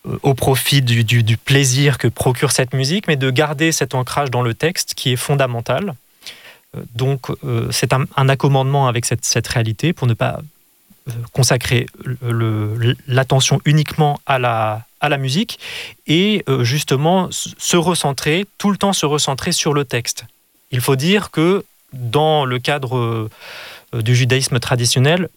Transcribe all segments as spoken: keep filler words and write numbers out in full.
au profit du, du, du plaisir que procure cette musique, mais de garder cet ancrage dans le texte qui est fondamental. Donc, euh, c'est un, un accommodement avec cette, cette réalité pour ne pas euh, consacrer le, l'attention uniquement à la, à la musique et euh, justement se recentrer, tout le temps se recentrer sur le texte. Il faut dire que dans le cadre euh, du judaïsme traditionnel,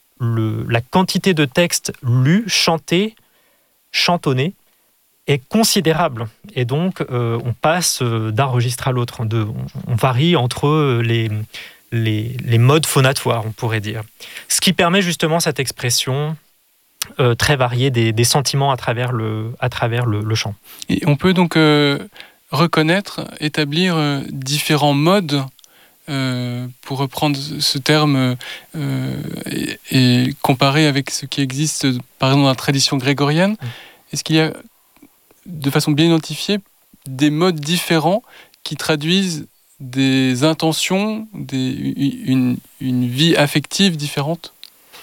le, la quantité de textes lus, chantés, chantonnés, est considérable. Et donc, euh, on passe d'un registre à l'autre. De, on, on varie entre les, les, les modes phonatoires, on pourrait dire. Ce qui permet justement cette expression euh, très variée des, des sentiments à travers le, à travers le, le chant. Et on peut donc euh, reconnaître, établir euh, différents modes, euh, pour reprendre ce terme, euh, et, et comparer avec ce qui existe, par exemple, dans la tradition grégorienne. Mmh. Est-ce qu'il y a, de façon bien identifiée, des modes différents qui traduisent des intentions, des, une, une vie affective différente ?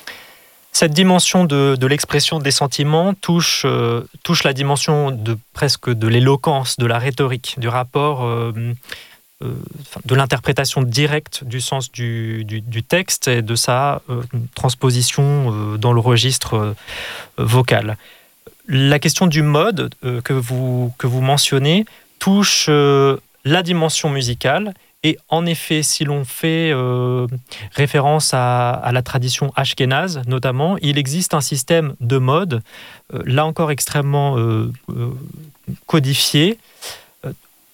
Cette dimension de, de l'expression des sentiments touche, euh, touche la dimension de, presque de l'éloquence, de la rhétorique, du rapport, euh, euh, de l'interprétation directe du sens du, du, du texte et de sa euh, transposition euh, dans le registre euh, vocal. La question du mode euh, que, vous, que vous mentionnez touche euh, la dimension musicale et en effet, si l'on fait euh, référence à, à la tradition ashkénaze notamment, il existe un système de mode, euh, là encore extrêmement euh, euh, codifié, euh,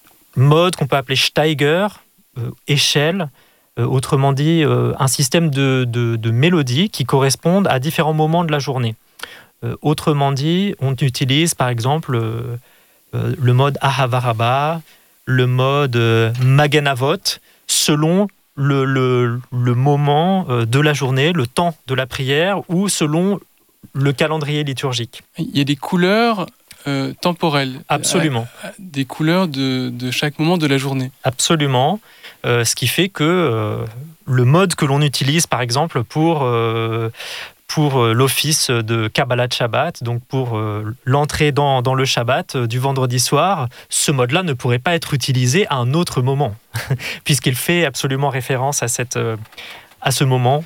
mode qu'on peut appeler Steiger, euh, échelle, euh, autrement dit euh, un système de, de, de mélodies qui correspondent à différents moments de la journée. Euh, autrement dit, on utilise par exemple euh, euh, le mode Ahavaraba, le mode euh, Magen Avot, selon le, le, le moment euh, de la journée, le temps de la prière, ou selon le calendrier liturgique. Il y a des couleurs euh, temporelles. Absolument. À, à, des couleurs de, de chaque moment de la journée. Absolument. Euh, ce qui fait que euh, le mode que l'on utilise, par exemple, pour... Euh, pour l'office de Kabbalat Shabbat, donc pour euh, l'entrée dans, dans le Shabbat euh, du vendredi soir, ce mode-là ne pourrait pas être utilisé à un autre moment, puisqu'il fait absolument référence à, cette, euh, à ce moment.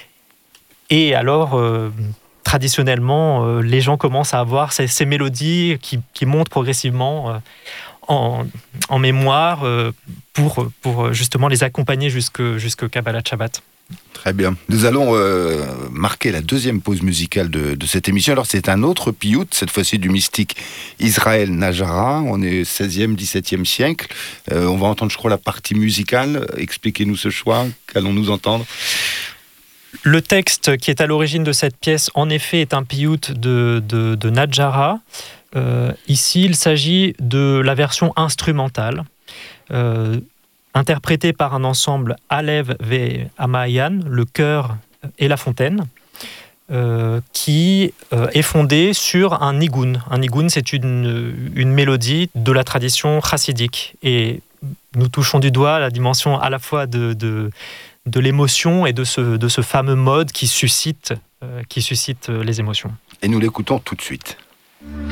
Et alors, euh, traditionnellement, euh, les gens commencent à avoir ces, ces mélodies qui, qui montent progressivement euh, en, en mémoire euh, pour, pour justement les accompagner jusque, jusque Kabbalat Shabbat. Très bien. Nous allons euh, marquer la deuxième pause musicale de, de cette émission. Alors, c'est un autre piout, cette fois-ci du mystique Israël Najara. On est seizième, dix-septième siècle. Euh, on va entendre, je crois, la partie musicale. Expliquez-nous ce choix. Qu'allons-nous entendre ? Le texte qui est à l'origine de cette pièce, en effet, est un piout de, de, de Najara. Euh, ici, il s'agit de la version instrumentale. Euh, interprété par un ensemble Alev ve Amayan, le chœur et la fontaine, euh, qui euh, est fondé sur un nigun. Un nigun, c'est une, une mélodie de la tradition chassidique. Et nous touchons du doigt la dimension à la fois de, de, de l'émotion et de ce, de ce fameux mode qui suscite, euh, qui suscite les émotions. Et nous l'écoutons tout de suite.